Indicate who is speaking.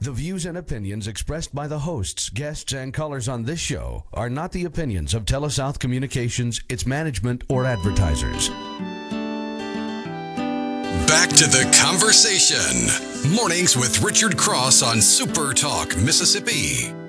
Speaker 1: The views and opinions expressed by the hosts, guests, and callers on this show are not the opinions of TeleSouth Communications, its management, or advertisers.
Speaker 2: Back to the conversation. Mornings with Richard Cross on Super Talk, Mississippi.